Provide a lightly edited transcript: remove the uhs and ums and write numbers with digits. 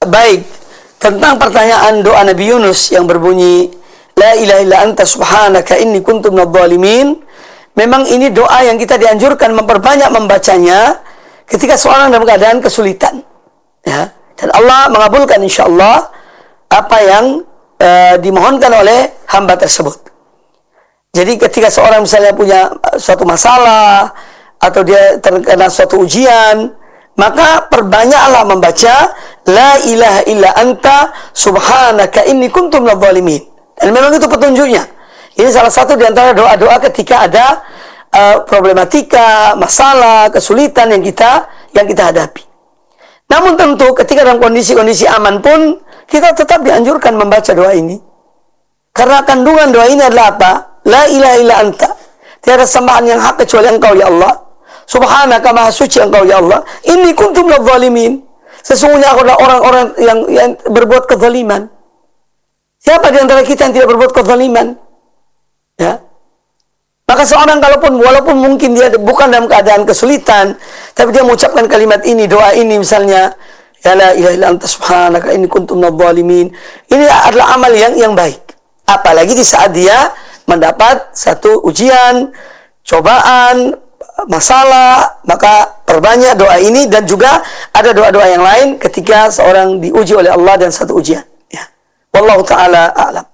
Baik, tentang pertanyaan doa Nabi Yunus yang berbunyi La ilaha illa anta subhanaka inni kuntu minadh dhalimin. Memang ini doa yang kita dianjurkan memperbanyak membacanya ketika seorang dalam keadaan kesulitan. Ya. Dan Allah mengabulkan insyaallah apa yang dimohonkan oleh hamba tersebut. Jadi ketika seorang misalnya punya suatu masalah atau dia terkena suatu ujian, maka perbanyaklah membaca La ilaha illa anta subhanaka inni kuntu minadh dhalimin. Dan memang itu petunjuknya. Ini salah satu di antara doa-doa ketika ada problematika, masalah, kesulitan yang kita hadapi. Namun tentu ketika dalam kondisi-kondisi aman pun kita tetap dianjurkan membaca doa ini. Karena kandungan doa ini adalah apa? La ilaha illa anta. Tiada sembahan yang hak kecuali Engkau ya Allah. Subhanaka maha suci Engkau ya Allah. Inni kuntu minadh dhalimin. Sesungguhnya aku adalah orang-orang yang berbuat kezaliman. Siapa di antara kita yang tidak berbuat kezaliman? Ya. Maka seorang walaupun mungkin dia bukan dalam keadaan kesulitan, tapi dia mengucapkan kalimat ini, doa ini misalnya, ya la ilaha illa anta subhanaka inni kuntu minadh dhalimin. Ini adalah amal yang baik. Apalagi di saat dia mendapat satu ujian, cobaan, masalah, maka perbanyak doa ini. Dan juga ada doa-doa yang lain ketika seorang diuji oleh Allah dan satu ujian. Ya. Wallahu ta'ala a'lam.